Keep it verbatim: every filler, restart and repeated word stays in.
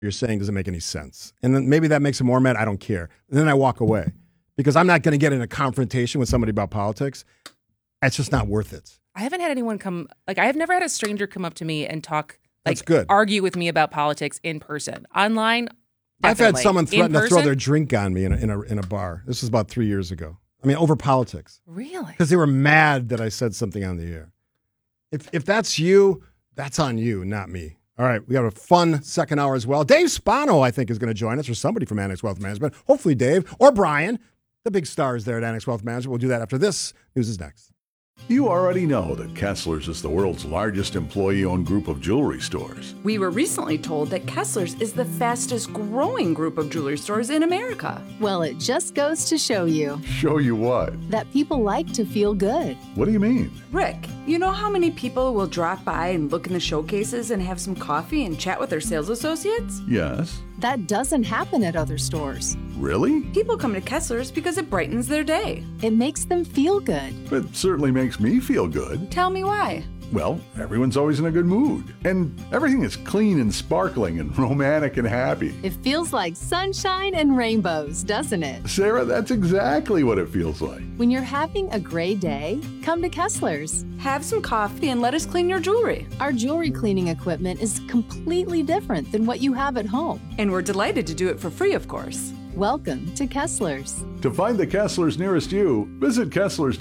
you're saying doesn't make any sense. And then maybe that makes him more mad. I don't care. And then I walk away because I'm not going to get in a confrontation with somebody about politics. It's just not worth it. I haven't had anyone come, like, I have never had a stranger come up to me and talk, like, That's good. argue with me about politics in person. Online, definitely. I've had someone threaten in to throw person? their drink on me in a, in a in a bar. This was about three years ago. I mean, over politics. Really? Because they were mad that I said something on the air. If if that's you, that's on you, not me. All right, we have a fun second hour as well. Dave Spano, I think, is going to join us, or somebody from Annex Wealth Management. Hopefully Dave or Brian, the big stars there at Annex Wealth Management. We'll do that after this. News is next. You already know that Kessler's is the world's largest employee-owned group of jewelry stores. We were recently told that Kessler's is the fastest growing group of jewelry stores in America. Well, it just goes to show you Show you what? that people like to feel good. What do you mean? Rick, you know how many people will drop by and look in the showcases and have some coffee and chat with their sales associates? Yes. That doesn't happen at other stores. Really? People come to Kessler's because it brightens their day. It makes them feel good. It certainly makes me feel good. Tell me why. Well, everyone's always in a good mood. And everything is clean and sparkling and romantic and happy. It feels like sunshine and rainbows, doesn't it? Sarah, that's exactly what it feels like. When you're having a great day, come to Kessler's. Have some coffee and let us clean your jewelry. Our jewelry cleaning equipment is completely different than what you have at home. And we're delighted to do it for free, of course. Welcome to Kessler's. To find the Kessler's nearest you, visit Kessler's